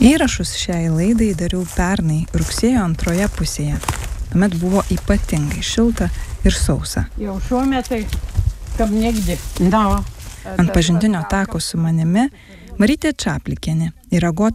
Įrašus šiai laidai dariau pernai rugsėjo 2 pusėje. Tuomet buvo ypatingai šilta ir sausa. Jau šiuo metu, kam negdi. Ant pažintinio tako su manimi Marytė Čaplikienė ir Agota